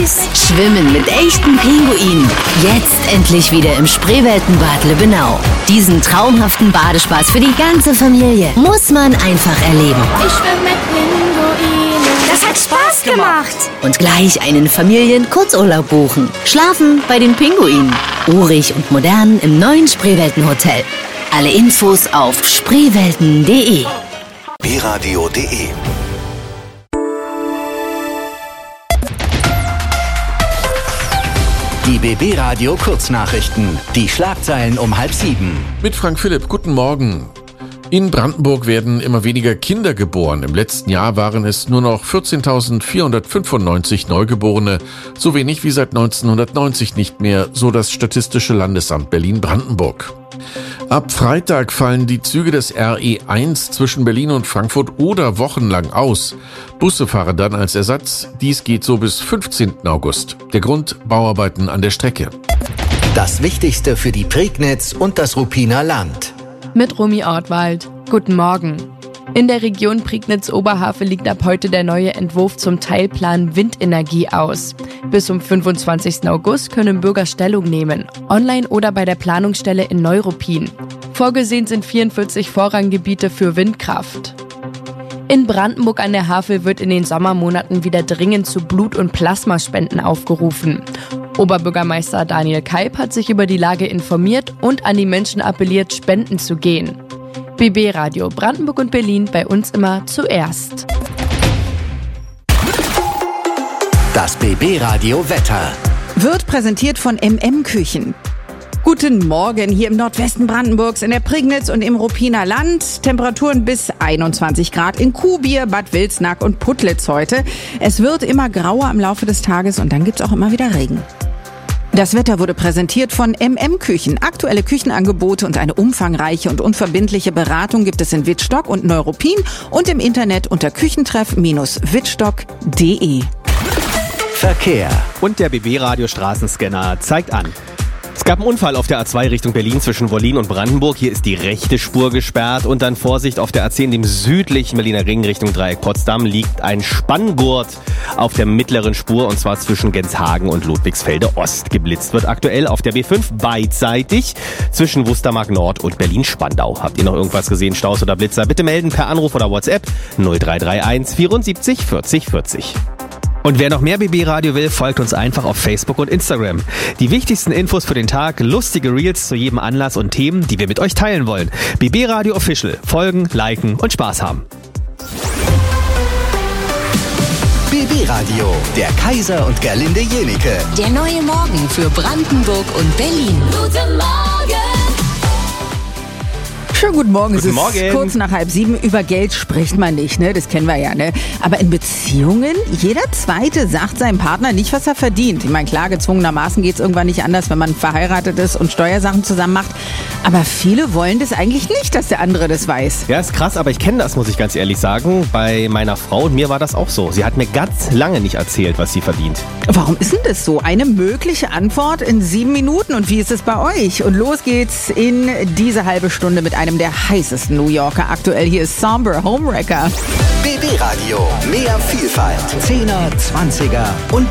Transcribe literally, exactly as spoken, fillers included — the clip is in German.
süß. Schwimmen mit echten Pinguinen. Jetzt endlich wieder im Spreeweltenbad Lübbenau. Diesen traumhaften Badespaß für die ganze Familie muss man einfach erleben. Ich schwimme mit Pinguinen. Das hat Spaß gemacht. Und gleich einen Familien-Kurzurlaub buchen. Schlafen bei den Pinguinen. Urig und modern im neuen Spreeweltenhotel. Alle Infos auf spreewelten punkt de. b radio punkt de. Die B B Radio Kurznachrichten. Die Schlagzeilen um halb sieben. Mit Frank Philipp, guten Morgen. In Brandenburg werden immer weniger Kinder geboren. Im letzten Jahr waren es nur noch vierzehntausendvierhundertfünfundneunzig Neugeborene. So wenig wie seit neunzehnhundertneunzig nicht mehr, so das Statistische Landesamt Berlin-Brandenburg. Ab Freitag fallen die Züge des R E eins zwischen Berlin und Frankfurt oder wochenlang aus. Busse fahren dann als Ersatz. Dies geht so bis fünfzehnten August. Der Grund: Bauarbeiten an der Strecke. Das Wichtigste für die Prignitz und das Ruppiner Land. Mit Romy Ortwald. Guten Morgen. In der Region Prignitz-Oberhavel liegt ab heute der neue Entwurf zum Teilplan Windenergie aus. Bis zum fünfundzwanzigsten August können Bürger Stellung nehmen, online oder bei der Planungsstelle in Neuruppin. Vorgesehen sind vierundvierzig Vorranggebiete für Windkraft. In Brandenburg an der Havel wird in den Sommermonaten wieder dringend zu Blut- und Plasmaspenden aufgerufen. Oberbürgermeister Daniel Keib hat sich über die Lage informiert und an die Menschen appelliert, spenden zu gehen. B B Radio Brandenburg und Berlin, bei uns immer zuerst. Das B B Radio Wetter wird präsentiert von M M Küchen. Guten Morgen hier im Nordwesten Brandenburgs, in der Prignitz und im Ruppiner Land. Temperaturen bis einundzwanzig Grad in Kuhbier, Bad Wilsnack und Putlitz heute. Es wird immer grauer im Laufe des Tages und dann gibt's auch immer wieder Regen. Das Wetter wurde präsentiert von M M Küchen. Aktuelle Küchenangebote und eine umfangreiche und unverbindliche Beratung gibt es in Wittstock und Neuruppin und im Internet unter küchentreff Bindestrich wittstock punkt de. Verkehr. Und der B B Radio Straßenscanner zeigt an. Es gab einen Unfall auf der A zwei Richtung Berlin zwischen Wollin und Brandenburg. Hier ist die rechte Spur gesperrt und dann Vorsicht auf der A zehn, dem südlichen Berliner Ring Richtung Dreieck Potsdam, liegt ein Spanngurt auf der mittleren Spur und zwar zwischen Genshagen und Ludwigsfelde Ost. Geblitzt wird aktuell auf der B fünf beidseitig zwischen Wustermark Nord und Berlin-Spandau. Habt ihr noch irgendwas gesehen, Staus oder Blitzer? Bitte melden per Anruf oder WhatsApp null drei drei eins vierundsiebzig vierzig vierzig. Und wer noch mehr B B Radio will, folgt uns einfach auf Facebook und Instagram. Die wichtigsten Infos für den Tag, lustige Reels zu jedem Anlass und Themen, die wir mit euch teilen wollen. B B Radio Official. Folgen, liken und Spaß haben. B B Radio, der Kaiser und Gerlinde Jenike. Der neue Morgen für Brandenburg und Berlin. Guten Morgen. Schönen guten Morgen. Guten es ist Morgen. kurz nach halb sieben. Über Geld spricht man nicht, ne? Das kennen wir ja, ne? Aber in Beziehungen, jeder Zweite sagt seinem Partner nicht, was er verdient. Ich meine, klar, gezwungenermaßen geht es irgendwann nicht anders, wenn man verheiratet ist und Steuersachen zusammen macht. Aber viele wollen das eigentlich nicht, dass der andere das weiß. Ja, ist krass, aber ich kenne das, muss ich ganz ehrlich sagen. Bei meiner Frau und mir war das auch so. Sie hat mir ganz lange nicht erzählt, was sie verdient. Warum ist denn das so? Eine mögliche Antwort in sieben Minuten. Und wie ist es bei euch? Und los geht's in diese halbe Stunde mit einem der heißesten New Yorker. Aktuell hier ist Somber Homewrecker. B B Radio, mehr Vielfalt. Zehner, Zwanziger und